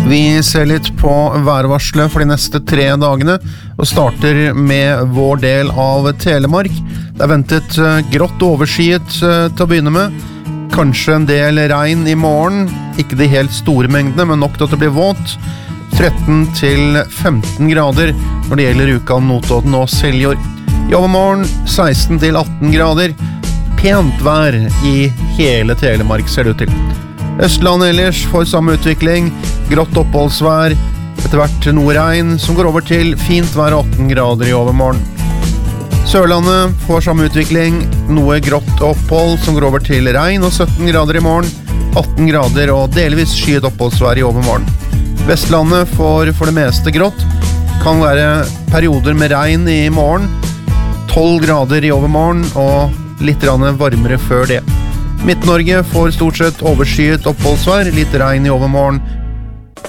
Vi ser litt på værvarselet for de neste 3 dagene, og starter med vår del av Telemark. Det ventet grått overskyet til å begynne med. Kanskje en del regn i morgen, ikke de helt store mengdene, men nok til at det blir våt. 13 til 15 grader når det gjelder Rjukan, Notodden og Seljord. I overmorgen 16 til 18 grader. Pent vær i hele Telemark ser det ut til. Østlandet ellers får samme utvikling, grått oppholdsvær, etter hvert noe regn som går over til fint vær 18 grader i overmorgen. Sørlandet får samme utvikling, noe grått opphold som går over til regn og 17 grader i morgen, 18 grader og delvis skyet oppholdsvær i overmorgen. Vestlandet får for det meste grått, kan være perioder med regn i morgen, 12 grader i overmorgen og litt varmere før det. Midt-Norge får stort sett overskyet oppholdsvær, litt regn i overmorgen,